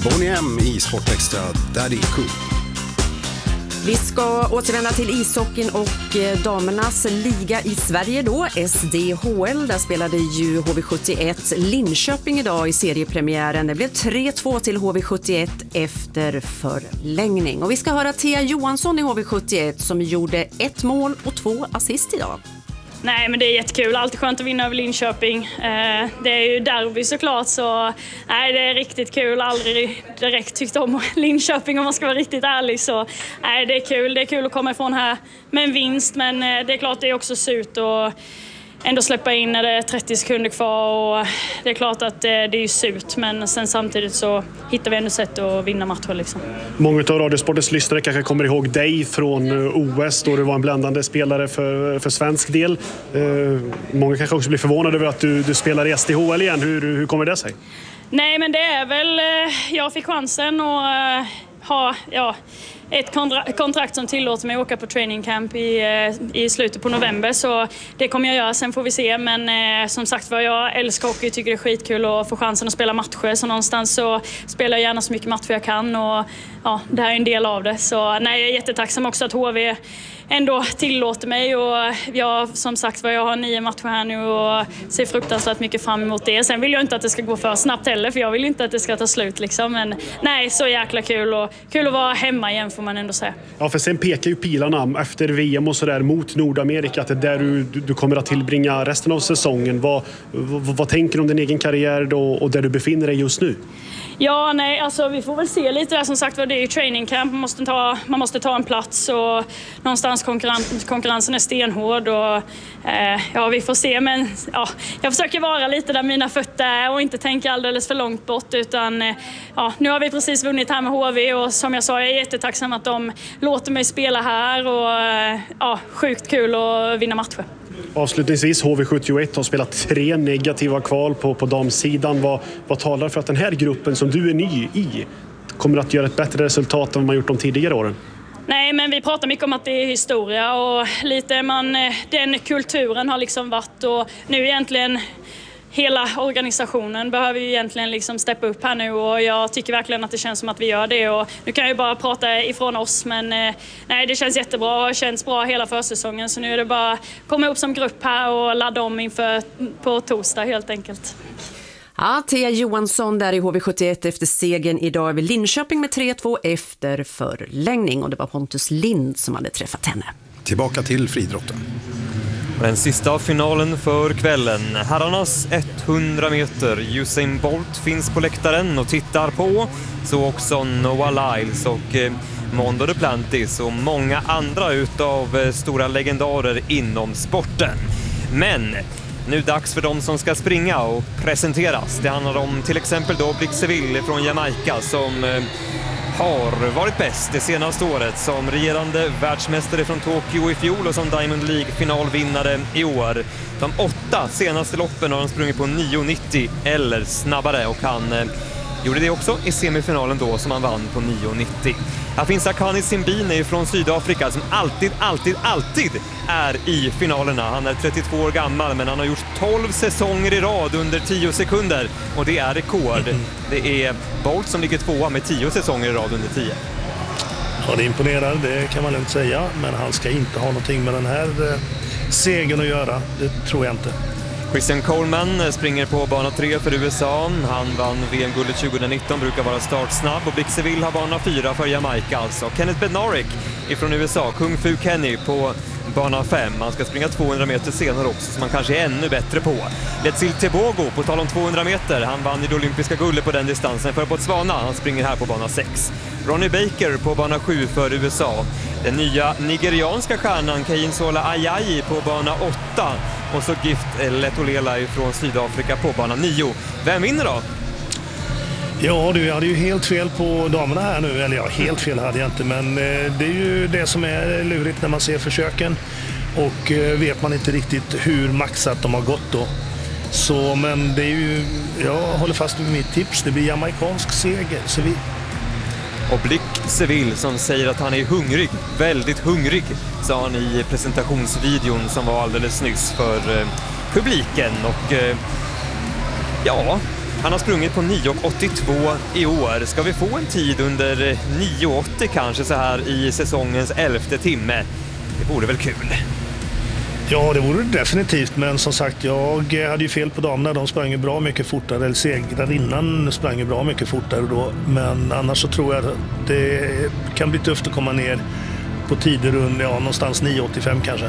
Bonnie M i Sportextra, Daddy Cool. Vi ska återvända till ishockeyn och damernas liga i Sverige då, SDHL. Där spelade ju HV71 Linköping idag i seriepremiären. Det blev 3-2 till HV71 efter förlängning. Och vi ska höra Thea Johansson i HV71 som gjorde 1 mål och 2 assist idag. Nej, men det är jättekul. Alltid skönt att vinna över Linköping. Det är ju derby såklart, så nej, det är riktigt kul. Aldrig direkt tyckt om Linköping om man ska vara riktigt ärlig. Så nej, det är kul. Det är kul att komma ifrån här med en vinst, men det är klart det är också surt och ändå släppa in när det är 30 sekunder kvar. Och det är klart att det är ju surt, men sen samtidigt så hittar vi ändå sätt att vinna matcher liksom. Många av Radiosportens lyssnare kanske kommer ihåg dig från OS då du var en bländande spelare för svensk del. Många kanske också blir förvånade över att du spelar i SDHL igen. Hur kommer det sig? Nej, men det är väl, jag fick chansen att ha ett kontrakt som tillåter mig att åka på training camp i slutet på november, så det kommer jag göra, sen får vi se. Men som sagt var, jag älskar hockey, tycker det är skitkul att få chansen att spela matcher, så någonstans så spelar jag gärna så mycket matcher jag kan och ja, det här är en del av det. Så nej, jag är jättetacksam också att HV ändå tillåter mig, och jag, som sagt var, jag har 9 matcher här nu och ser fruktansvärt mycket fram emot det. Sen vill jag inte att det ska gå för snabbt heller, för jag vill inte att det ska ta slut liksom. Men nej, så jäkla kul, och kul att vara hemma igen får man ändå säga. Ja, för sen pekar ju pilarna efter VM och sådär mot Nordamerika att det är där du kommer att tillbringa resten av säsongen. Vad tänker du om din egen karriär då, och där du befinner dig just nu? Ja, nej, alltså vi får väl se lite där, som sagt var, det är ju training camp, man måste ta en plats och någonstans konkurrensen är stenhård och ja, vi får se, men ja, jag försöker vara lite där mina fötter är och inte tänka alldeles för långt bort, utan ja, nu har vi precis vunnit här med HV och som jag sa, jag är jättetacksam att de låter mig spela här och ja, sjukt kul att vinna matcher. Avslutningsvis, HV71 har spelat 3 negativa kval på damsidan. Vad talar för att den här gruppen som du är ny i kommer att göra ett bättre resultat än vad man gjort de tidigare åren? Nej, men vi pratar mycket om att det är historia och lite den kulturen har liksom varit, och nu egentligen hela organisationen behöver ju egentligen liksom steppa upp här nu, och jag tycker verkligen att det känns som att vi gör det. Och nu kan jag ju bara prata ifrån oss, men nej, det känns jättebra och känns bra hela försäsongen, så nu är det bara att komma upp som grupp här och ladda om inför på torsdag helt enkelt. Ja, Thea Johansson där i HV71 efter segern idag över Linköping med 3-2 efter förlängning, och det var Pontus Lind som hade träffat henne. Tillbaka till friidrotten. Den sista finalen för kvällen. Herrarnas 100 meter. Usain Bolt finns på läktaren och tittar på. Så också Noah Lyles och Mondo Duplantis och många andra utav stora legendarer inom sporten. Men nu dags för de som ska springa och presenteras. Det handlar om till exempel då Blix Seville från Jamaica som har varit bäst det senaste året, som regerande världsmästare från Tokyo i fjol och som Diamond League-finalvinnare i år. De 8 senaste loppen har han sprungit på 9.90 eller snabbare, och han gjorde det också i semifinalen då som han vann på 9.90. Här finns Akani Simbine från Sydafrika som alltid är i finalerna. Han är 32 år gammal, men han har gjort 12 säsonger i rad under 10 sekunder. Och det är rekord. Det är Bolt som ligger 2 med 10 säsonger i rad under 10. Ja, det imponerar, det kan man inte säga. Men han ska inte ha någonting med den här segern att göra. Det tror jag inte. Christian Coleman springer på bana 3 för USA. Han vann VM-guldet 2019, brukar vara startsnabb. Och Blix Seville har bana 4 för Jamaica alltså. Kenneth Bednarik ifrån USA, Kung Fu Kenny på bana 5. Han ska springa 200 meter senare också, som man kanske är ännu bättre på. Letsil Tebogo på tal om 200 meter. Han vann i det olympiska guldet på den distansen för Botswana. Han springer här på bana 6. Ronnie Baker på bana 7 för USA. Den nya nigerianska stjärnan Keinsola Ayayi på bana 8. Och så Gift Letolela från Sydafrika på bana 9. Vem vinner då? Ja, du hade ju helt fel på damerna här nu. Eller ja, helt fel hade jag inte. Men det är ju det som är lurigt när man ser försöken. Och vet man inte riktigt hur maxat de har gått då. Så, men det är ju, jag håller fast vid mitt tips. Det blir jamaikansk seger. Seville. Och Blix Seville som säger att han är hungrig, väldigt hungrig, sa han i presentationsvideon som var alldeles nyss för publiken. Och ja, Han har sprungit på 9,82 i år. Ska vi få en tid under 9,80 kanske så här i säsongens 11:e timme? Det vore väl kul. Ja, det vore definitivt, men som sagt, jag hade ju fel på damerna. De sprang ju bra mycket fortare, eller segrarinnan sprang ju bra mycket fortare då. Men annars så tror jag att det kan bli tufft att komma ner på tider under, någonstans 9,85 kanske.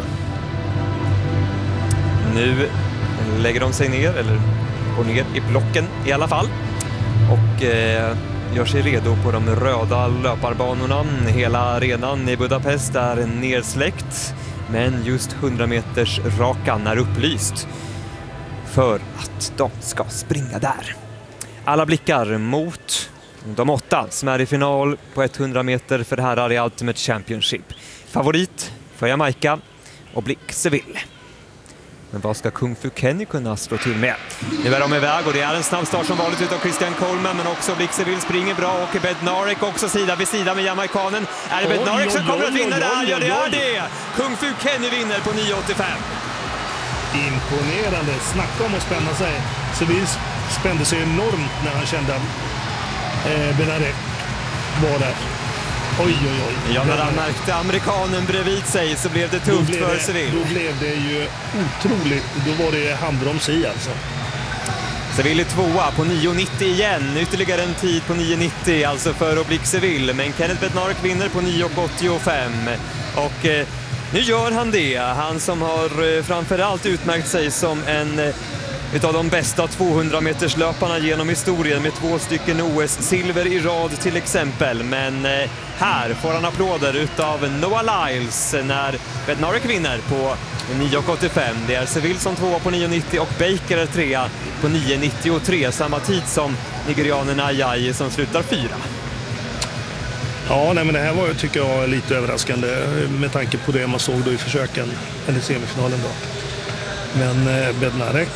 Nu lägger de sig ner, eller går ner i blocken i alla fall. Och gör sig redo på de röda löparbanorna. Hela arenan i Budapest är nersläckt. Men just 100 meters rakan är upplyst för att de ska springa där. Alla blickar mot de 8 som är i final på 100 meter för herrar i Ultimate Championship. Favorit för Jamaica och Blick Seville. Men vad ska Kung Fu Kenny kunna slå till med? Nu är de iväg och det är en snabb start som vanligt utav Christian Coleman, men också Blick Seville springer bra och Bednarek också sida vid sida med jamaikanen. Är det Bednarek som kommer att vinna där? Ja, det är det! Kung Fu Kenny vinner på 9,85. Imponerande. Snacka om att spänna sig. Seville spände sig enormt när han kände att Bednarek var där. Oj. Ja, när han märkte amerikanen bredvid sig så blev det tufft för Seville. Då blev det ju otroligt. Då var det handbroms i alltså. Seville är 2:a på 9,90 igen. Ytterligare en tid på 9,90 alltså för Blick Seville. Men Kenneth Bednarek vinner på 9,85. Och nu gör han det. Han som har framförallt utmärkt sig som en utav de bästa 200-meterslöparna genom historien med 2 stycken OS-silver i rad till exempel. Men här får han applåder utav Noah Lyles när Bednarek vinner på 9,85. Det är Seville som 2 på 9,90 och Baker är 3 på 9,93. Samma tid som nigerianen Ajayi som slutar 4. Ja, nej, men det här var, tycker jag, lite överraskande med tanke på det man såg då i försöken, eller semifinalen då. Men Bednarek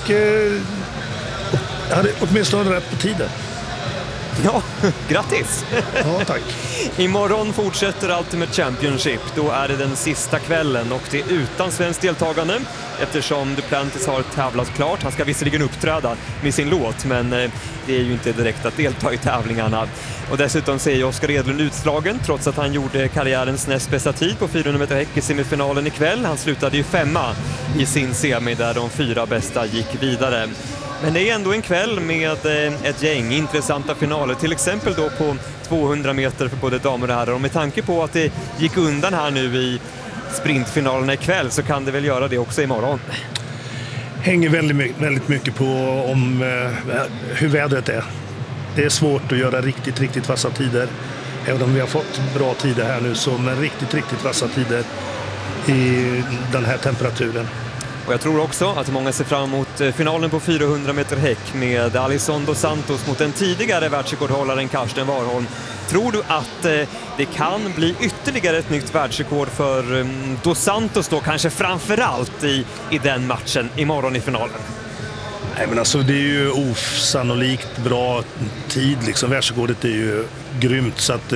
hade åtminstone rätt på tiden. Ja, grattis! Ja, tack. Imorgon fortsätter Ultimate Championship. Då är det den sista kvällen och det är utan svensk deltagande eftersom Duplantis har tävlat klart. Han ska visserligen uppträda med sin låt, men det är ju inte direkt att delta i tävlingarna. Och dessutom ser ju Oskar Edlund utslagen trots att han gjorde karriärens näst bästa tid på 400 meter häck i semifinalen ikväll. Han slutade ju 5:a i sin semi där de 4 bästa gick vidare. Men det är ändå en kväll med ett gäng intressanta finaler, till exempel då på 200 meter för både damer och herrar. Och med tanke på att det gick undan här nu i sprintfinalerna ikväll så kan det väl göra det också imorgon. Hänger väldigt mycket på om hur vädret är. Det är svårt att göra riktigt vassa tider. Även om vi har fått bra tider här nu, så med riktigt vassa tider i den här temperaturen. Och jag tror också att många ser fram emot finalen på 400 meter häck med Alison dos Santos mot den tidigare världsrekordhållaren Karsten Warholm. Tror du att det kan bli ytterligare ett nytt världsrekord för dos Santos då, kanske framförallt i den matchen imorgon i finalen? Nej, men alltså det är ju osannolikt bra tid liksom. Världsrekordet är ju grymt, så att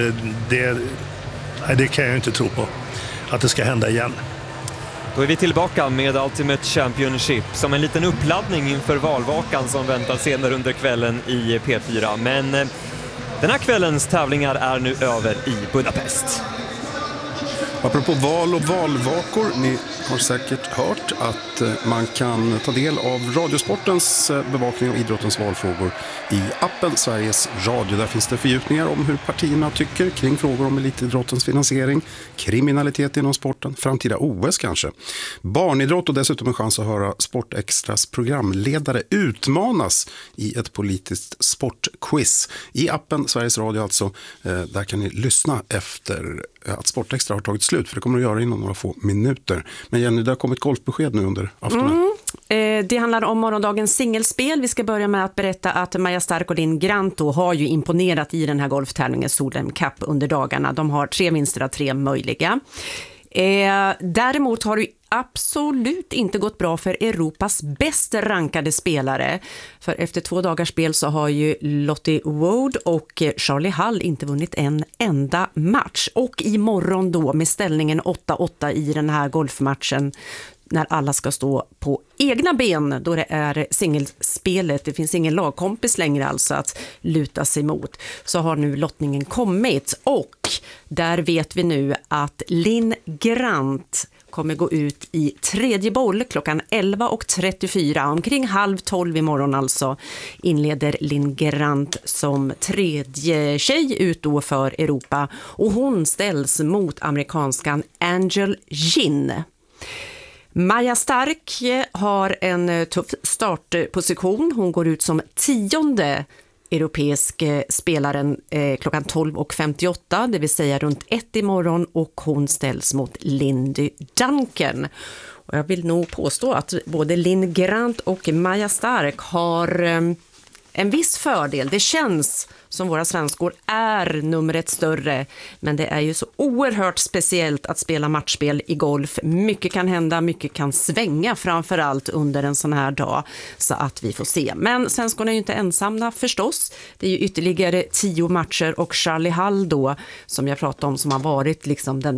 det kan jag inte tro på att det ska hända igen. Då är vi tillbaka med Ultimate Championship som en liten uppladdning inför valvakan som väntar senare under kvällen i P4. Men den här kvällens tävlingar är nu över i Budapest. Apropå val och valvakor, ni har säkert hört att man kan ta del av Radiosportens bevakning av idrottens valfrågor i appen Sveriges Radio. Där finns det fördjupningar om hur partierna tycker kring frågor om elitidrottens finansiering, kriminalitet inom sporten, framtida OS kanske, barnidrott och dessutom en chans att höra Sportextras programledare utmanas i ett politiskt sportquiz. I appen Sveriges Radio alltså, där kan ni lyssna efter att Sportextra har tagit slut, för det kommer att göra inom några få minuter. Men Jenny, det har kommit golfbesked nu under aftonen. Det handlar om morgondagens singelspel. Vi ska börja med att berätta att Maja Stark och din Granto har ju imponerat i den här golftävlingen Solheim Cup under dagarna. De har 3 vinster av 3 möjliga. Däremot har det absolut inte gått bra för Europas bäst rankade spelare. För efter 2 dagars spel så har ju Lottie Wood och Charlie Hull inte vunnit en enda match. Och imorgon då med ställningen 8-8 i den här golfmatchen, när alla ska stå på egna ben då det är singelspelet. Det finns ingen lagkompis längre alltså att luta sig mot. Så har nu lottningen kommit och där vet vi nu att Linn Grant kommer gå ut i tredje boll klockan 11:34. Omkring 11:30 imorgon alltså inleder Linn Grant som tredje tjej ut då för Europa. Och hon ställs mot amerikanskan Angel Jin. Maja Stark har en tuff startposition. Hon går ut som 10:e europeisk spelaren klockan 12:58, det vill säga runt 1 imorgon, och hon ställs mot Lindy Duncan. Och jag vill nog påstå att både Linn Grant och Maja Stark har en viss fördel. Det känns som våra svenskor är nummer 1 större, men det är ju så oerhört speciellt att spela matchspel i golf. Mycket kan hända, mycket kan svänga framförallt under en sån här dag, så att vi får se. Men svenskorna är ju inte ensamma förstås. Det är ju ytterligare 10 matcher och Charlie Hall då, som jag pratade om, som har varit liksom den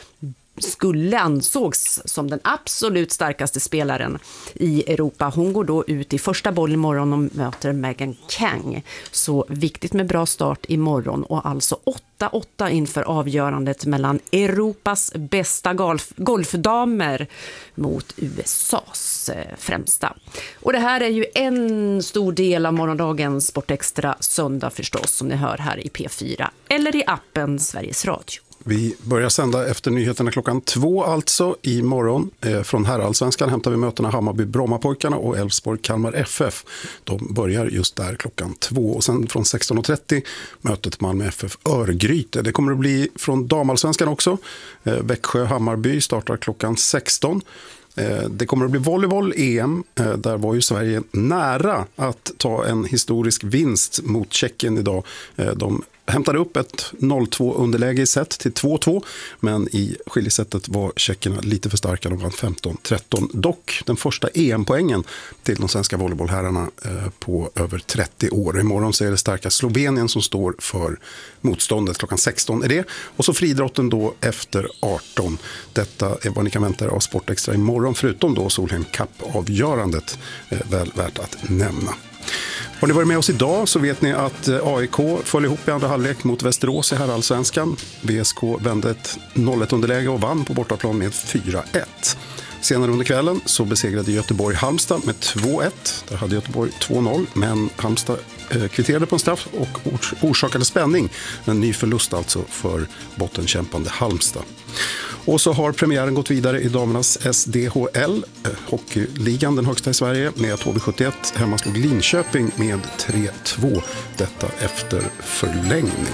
ansågs som den absolut starkaste spelaren i Europa. Hon går då ut i första boll imorgon och möter Megan Kang. Så viktigt med bra start imorgon, och alltså 8-8 inför avgörandet mellan Europas bästa golfdamer mot USAs främsta. Och det här är ju en stor del av morgondagens Sportextra söndag förstås, som ni hör här i P4 eller i appen Sveriges Radio. Vi börjar sända efter nyheterna klockan 2 alltså imorgon. Från herrallsvenskan hämtar vi mötena Hammarby-Brommapojkarna och Elfsborg-Kalmar FF. De börjar just där klockan 2. Och sen från 16:30 mötet Malmö FF Örgryte. Det kommer att bli från damallsvenskan också. Växjö-Hammarby startar klockan 16. Det kommer att bli volleyboll-EM. Där var ju Sverige nära att ta en historisk vinst mot Tjeckien idag. De hämtade upp ett 0-2 underläge i set till 2-2, men i skiljesättet var tjeckerna lite för starka. De vann 15-13. Dock den första EM-poängen till de svenska volleybollherrarna på över 30 år. Imorgon så är det starka Slovenien som står för motståndet. Klockan 16 är det. Och så friidrotten då efter 18. Detta är vad ni kan vänta er av Sportextra imorgon, förutom då Solheim Cup-avgörandet. Väl värt att nämna. Har ni varit med oss idag så vet ni att AIK föll ihop i andra halvlek mot Västerås i herrallsvenskan. VSK vände ett 0-1 underläge och vann på bortaplan med 4-1. Senare under kvällen så besegrade Göteborg Halmstad med 2-1. Där hade Göteborg 2-0, men Halmstad kvitterade på en straff och orsakade spänning. En ny förlust alltså för bottenkämpande Halmstad. Och så har premiären gått vidare i damernas SDHL, hockeyligan, den högsta i Sverige, med att HV71 hemma slog Linköping med 3-2. Detta efter förlängning.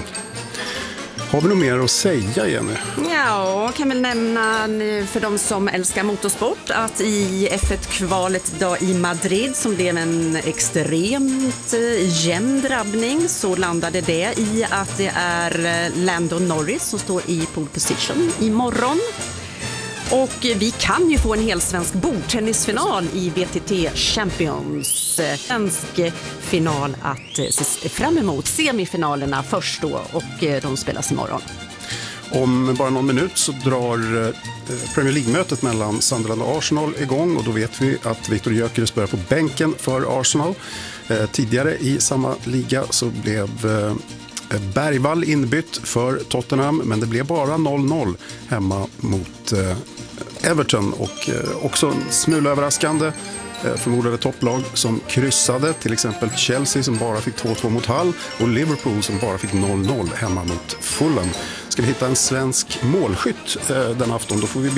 Har vi något mer att säga, Jenny? Ja, kan väl nämna för de som älskar motorsport att i F1-kvalet idag i Madrid, som blev en extremt jämn drabbning, så landade det i att det är Lando Norris som står i pole position imorgon. Och vi kan ju få en hel svensk bordtennisfinal i VTT Champions. Svensk final att se fram emot. Semifinalerna först då, och de spelas imorgon. Om bara någon minut så drar Premier League-mötet mellan Sunderland och Arsenal igång, och då vet vi att Viktor Gyökeres börjar på bänken för Arsenal. Tidigare i samma liga så blev Bergvall inbytt för Tottenham, men det blev bara 0-0 hemma mot Everton, och också en smula överraskande förmodade topplag som kryssade, till exempel Chelsea som bara fick 2-2 mot Hull och Liverpool som bara fick 0-0 hemma mot Fulham. Ska vi hitta en svensk målskytt den afton, då får vi